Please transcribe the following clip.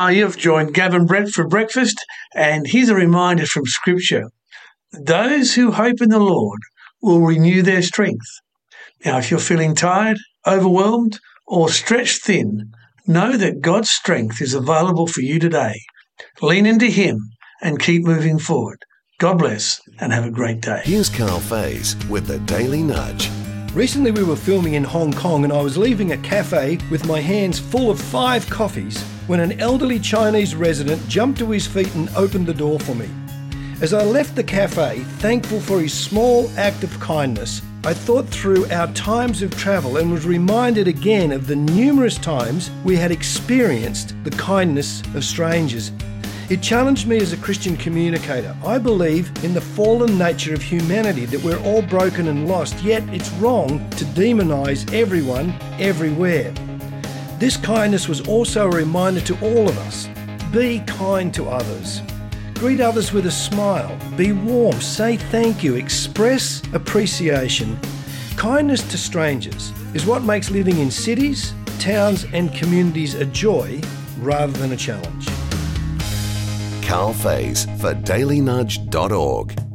You've joined Gavin Brett for breakfast, and here's a reminder from Scripture. Those who hope in the Lord will renew their strength. Now, if you're feeling tired, overwhelmed, or stretched thin, know that God's strength is available for you today. Lean into Him and keep moving forward. God bless and have a great day. Here's Carl Faze with the Daily Nudge. Recently we were filming in Hong Kong and I was leaving a cafe with my hands full of 5 coffees when an elderly Chinese resident jumped to his feet and opened the door for me. As I left the cafe, thankful for his small act of kindness, I thought through our times of travel and was reminded again of the numerous times we had experienced the kindness of strangers. It challenged me as a Christian communicator. I believe in the fallen nature of humanity, that we're all broken and lost, yet it's wrong to demonise everyone, everywhere. This kindness was also a reminder to all of us. Be kind to others. Greet others with a smile. Be warm. Say thank you. Express appreciation. Kindness to strangers is what makes living in cities, towns and communities a joy rather than a challenge. Carl Faze for dailynudge.org.